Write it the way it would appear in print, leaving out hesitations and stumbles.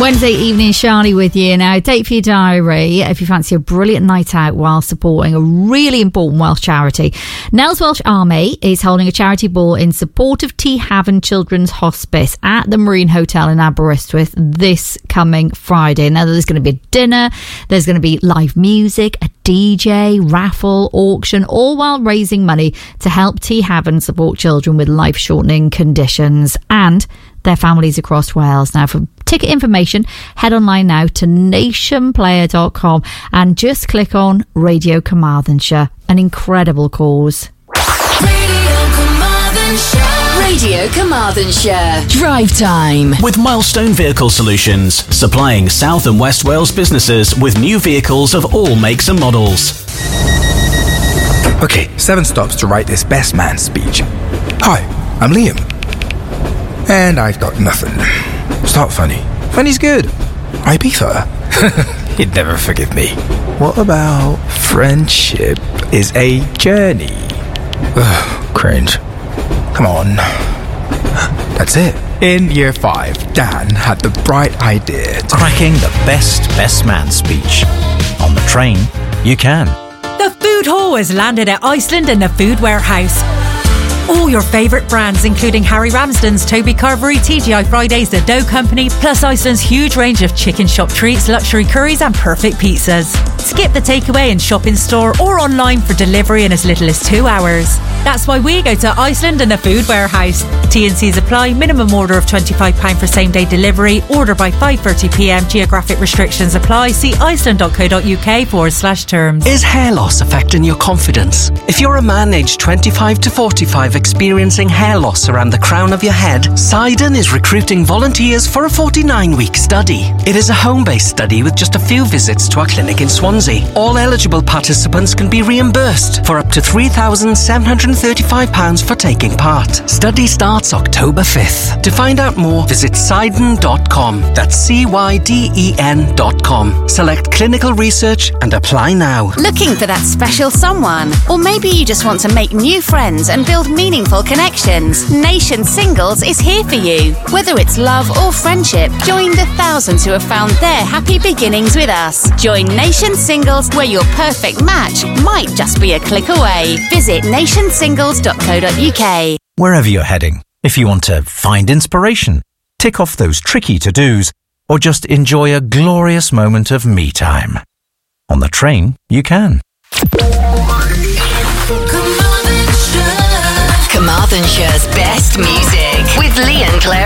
Wednesday evening, Charlie with you. Now, date for your diary if you fancy a brilliant night out while supporting a really important Welsh charity. Nels Welsh Army is holding a charity ball in support of T Haven Children's Hospice at the Marine Hotel in Aberystwyth this coming Friday. Now, there's going to be a dinner, there's going to be live music, a DJ, raffle, auction, all while raising money to help T Haven support children with life-shortening conditions and their families across Wales. Now, for ticket information, head online now to nationplayer.com and just click on Radio Carmarthenshire, an incredible cause. Radio Carmarthenshire. Drive time. With Milestone Vehicle Solutions, supplying South and West Wales businesses with new vehicles of all makes and models. Okay, 7 stops to write this best man speech. Hi, I'm Liam. And I've got nothing. Start funny. Funny's good. Ibiza. He'd never forgive me. What about friendship is a journey? Ugh, cringe. Come on. That's it. In year 5, Dan had the bright idea to cracking the best man speech. On the train, you can. The food hall has landed at Iceland and the Food Warehouse. All your favourite brands, including Harry Ramsden's, Toby Carvery, TGI Fridays, The Dough Company, plus Iceland's huge range of chicken shop treats, luxury curries and perfect pizzas. Skip the takeaway and shop in store or online for delivery in as little as 2 hours. That's why we go to Iceland and the Food Warehouse. T&Cs apply. Minimum order of £25 for same-day delivery. Order by 5:30pm. Geographic restrictions apply. See iceland.co.uk/terms. Is hair loss affecting your confidence? If you're a man aged 25 to 45 experiencing hair loss around the crown of your head, Sidon is recruiting volunteers for a 49-week study. It is a home-based study with just a few visits to our clinic in Swansea. All eligible participants can be reimbursed for up to £3,735 for taking part. Study starts October 5th. To find out more, visit Sidon.com. That's CYDEN.com. Select clinical research and apply now. Looking for that special someone? Or maybe you just want to make new friends and build meaningful connections. Nation Singles is here for you. Whether it's love or friendship, join the thousands who have found their happy beginnings with us. Join Nation Singles, where your perfect match might just be a click away. Visit nationsingles.co.uk. Wherever you're heading, if you want to find inspiration, tick off those tricky to-dos, or just enjoy a glorious moment of me time. On the train, you can. Carmarthenshire's best music with Lee and Claire.